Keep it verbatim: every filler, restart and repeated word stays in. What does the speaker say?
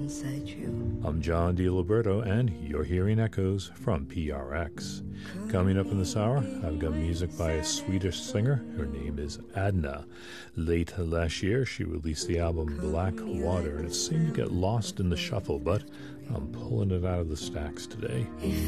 inside you. I'm John DiLiberto, and you're hearing Echoes from P R X. Coming up in this hour, I've got music by a Swedish singer. Her name is Adna. Late last year, she released the album Black Water, and it seemed to get lost in the shuffle, but I'm pulling it out of the stacks today.